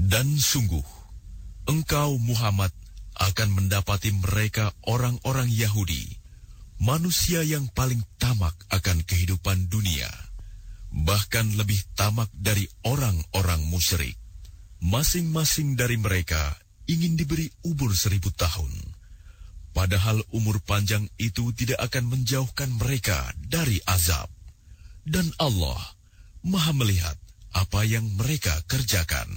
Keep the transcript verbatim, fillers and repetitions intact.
Dan sungguh, engkau Muhammad akan mendapati mereka orang-orang Yahudi, manusia yang paling tamak akan kehidupan dunia, bahkan lebih tamak dari orang-orang musyrik. Masing-masing dari mereka ingin diberi umur seribu tahun, padahal umur panjang itu tidak akan menjauhkan mereka dari azab. Dan Allah Maha melihat apa yang mereka kerjakan.